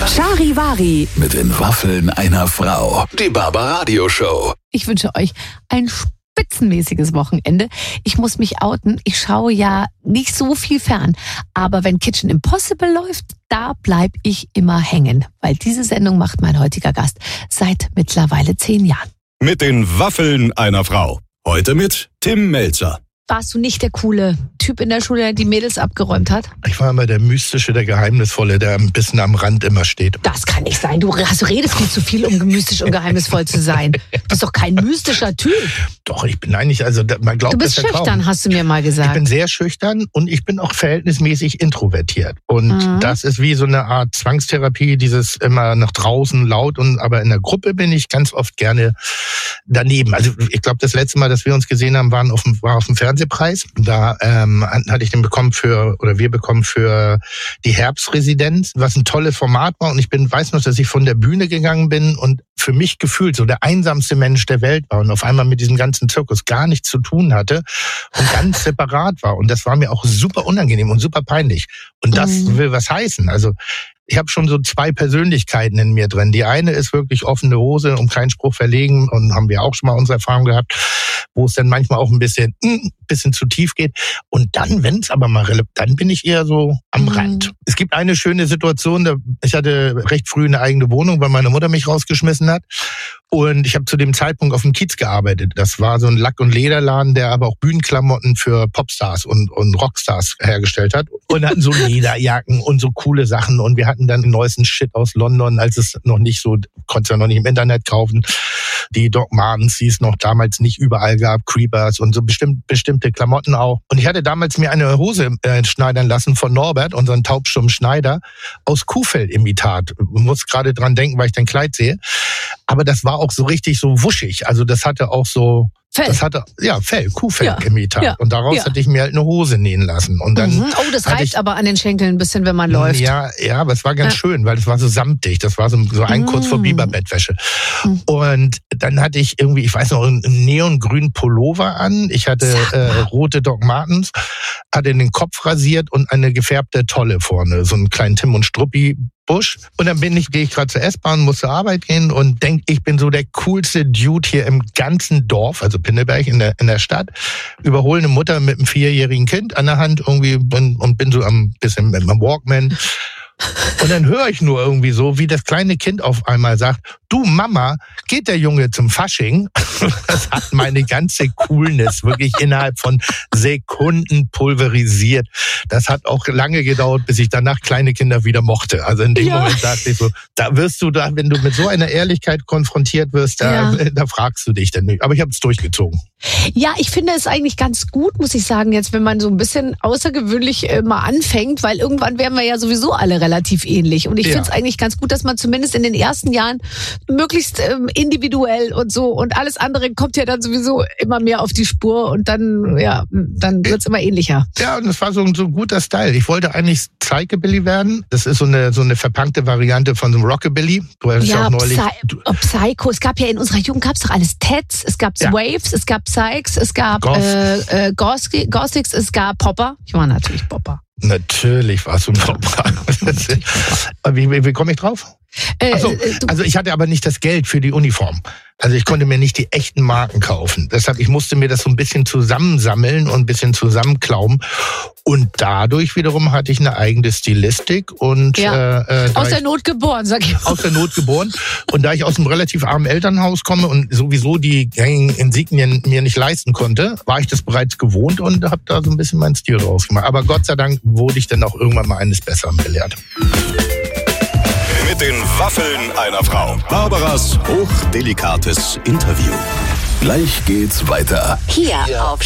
Charivari mit den Waffeln einer Frau. Die Barbaradio Show. Ich wünsche euch ein spitzenmäßiges Wochenende. Ich muss mich outen. Ich schaue ja nicht so viel fern. Aber wenn Kitchen Impossible läuft, da bleib ich immer hängen. Weil diese Sendung macht mein heutiger Gast seit mittlerweile 10 Jahren. Mit den Waffeln einer Frau. Heute mit Tim Melzer. Warst du nicht der coole Typ in der Schule, der die Mädels abgeräumt hat? Ich war immer der Mystische, der Geheimnisvolle, der ein bisschen am Rand immer steht. Das kann nicht sein. Du redest viel zu viel, um mystisch und geheimnisvoll zu sein. Du bist doch kein mystischer Typ. Doch, ich bin eigentlich, also man glaubt, du bist das ist schüchtern, hast du mir mal gesagt. Ich bin sehr schüchtern und ich bin auch verhältnismäßig introvertiert. Und das ist wie so eine Art Zwangstherapie, dieses immer nach draußen laut. Aber in der Gruppe bin ich ganz oft gerne daneben. Also ich glaube, das letzte Mal, dass wir uns gesehen haben, war auf dem Fernsehpreis. Da hatte ich den wir bekommen für die Herbstresidenz, was ein tolles Format war. Und ich weiß noch, dass ich von der Bühne gegangen bin und für mich gefühlt so der einsamste Mensch der Welt war und auf einmal mit diesem ganzen Zirkus gar nichts zu tun hatte und ganz separat war. Und das war mir auch super unangenehm und super peinlich. Und das will was heißen. Also ich habe schon so 2 Persönlichkeiten in mir drin. Die eine ist wirklich offene Hose und keinen Spruch verlegen und haben wir auch schon mal unsere Erfahrung gehabt, wo es dann manchmal auch ein bisschen zu tief geht. Und dann, wenn es aber mal dann bin ich eher so am Rand. Es gibt eine schöne Situation, ich hatte recht früh eine eigene Wohnung, weil meine Mutter mich rausgeschmissen hat. Und ich habe zu dem Zeitpunkt auf dem Kiez gearbeitet. Das war so ein Lack- und Lederladen, der aber auch Bühnenklamotten für Popstars und Rockstars hergestellt hat. Und hatten so Lederjacken und so coole Sachen. Und wir hatten dann den neuesten Shit aus London, als es noch nicht so, konntest ja noch nicht im Internet kaufen. Die Doc Martens, die es noch damals nicht überall gab, Creepers und so bestimmte Klamotten auch. Und ich hatte damals mir eine Hose schneidern lassen von Norbert, unseren taubstummen Schneider, aus Kuhfellimitat. Ich muss gerade dran denken, weil ich dein Kleid sehe. Aber das war auch so richtig so wuschig. Also das hatte auch so... Fell. Das hatte, Fell, Kuhfellimitat. Ja. Und daraus hatte ich mir halt eine Hose nähen lassen. Und dann Oh, das reibt aber an den Schenkeln ein bisschen, wenn man läuft. Ja, aber es war ganz schön, weil es war so samtig. Das war so ein kurz vor Biberbettwäsche. Und dann hatte ich irgendwie, ich weiß noch, einen neongrünen Pullover an. Ich hatte rote Doc Martens, hatte den Kopf rasiert und eine gefärbte Tolle vorne. So einen kleinen Tim und Struppi Busch. Und dann gehe ich gerade zur S-Bahn, muss zur Arbeit gehen und denke, ich bin so der coolste Dude hier im ganzen Dorf, also Pinneberg in der Stadt. Überhole eine Mutter mit einem 4-jährigen Kind an der Hand irgendwie und bin so ein bisschen mit meinem Walkman. Und dann höre ich nur irgendwie so, wie das kleine Kind auf einmal sagt, du Mama, geht der Junge zum Fasching? Das hat meine ganze Coolness wirklich innerhalb von Sekunden pulverisiert. Das hat auch lange gedauert, bis ich danach kleine Kinder wieder mochte. Also in dem Moment dachte ich so, wenn du mit so einer Ehrlichkeit konfrontiert wirst, da fragst du dich dann nicht. Aber ich habe es durchgezogen. Ja, ich finde es eigentlich ganz gut, muss ich sagen, jetzt, wenn man so ein bisschen außergewöhnlich mal anfängt, weil irgendwann werden wir ja sowieso alle relativ ähnlich. Und ich finde es eigentlich ganz gut, dass man zumindest in den ersten Jahren möglichst individuell und so und alles andere kommt ja dann sowieso immer mehr auf die Spur und dann wird's immer ähnlicher. Ja, und das war so ein guter Style. Ich wollte eigentlich Psychobilly werden. Das ist so eine verpunkte Variante von so einem Rockabilly. Du hast ja auch neulich... Psycho. Es gab ja in unserer Jugend gab's doch alles Teds, es gab Waves, es gab Psychs, es gab Gothics, es gab Popper. Ich war natürlich Popper. Natürlich warst du ein Popper. Wie komme ich drauf? Also ich hatte aber nicht das Geld für die Uniform. Also ich konnte mir nicht die echten Marken kaufen. Deshalb, ich musste mir das so ein bisschen zusammensammeln und ein bisschen zusammenklauben. Und dadurch wiederum hatte ich eine eigene Stilistik. Und aus der Not geboren, sag ich mal. Aus der Not geboren. Und da ich aus einem relativ armen Elternhaus komme und sowieso die gängigen Insignien mir nicht leisten konnte, war ich das bereits gewohnt und habe da so ein bisschen meinen Stil draus gemacht. Aber Gott sei Dank wurde ich dann auch irgendwann mal eines Besseren belehrt. Mit den Waffeln einer Frau. Barbaras hochdelikates Interview. Gleich geht's weiter. Hier auf